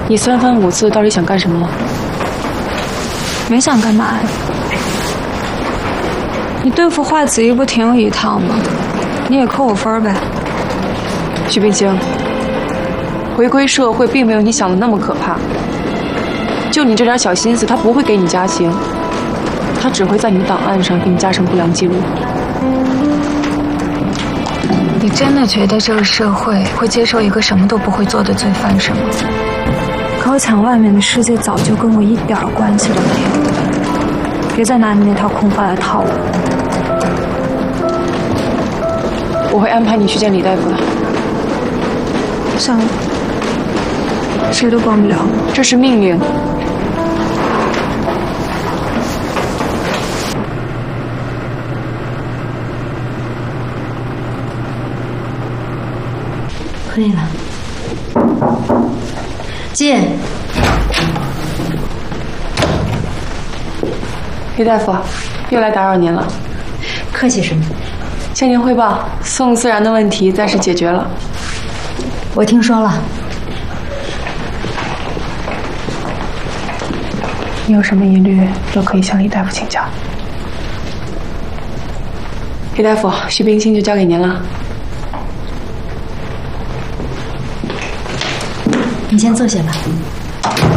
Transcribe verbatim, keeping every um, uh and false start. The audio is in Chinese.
你三番五次到底想干什么？ 没想干嘛呀？你对付华子怡不挺有一套吗？你也扣我分呗。 徐冰清，回归社会并没有你想的那么可怕。就你这点小心思，他不会给你加刑，他只会在你的档案上给你加上不良记录。 你真的觉得这个社会会接受一个什么都不会做的罪犯是吗？可我想外面的世界早就跟我一点关系都没有。别再拿你那套空话来套我。 我会安排你去见李大夫的。 算了，谁都帮不了。 这是命令。 可以了。进。 李大夫，又来打扰您了。 客气什么？ 向您汇报，宋思然的问题暂时解决了。 我听说了。 你有什么疑虑都可以向李大夫请教。李大夫，徐冰清就交给您了。 你先坐下吧。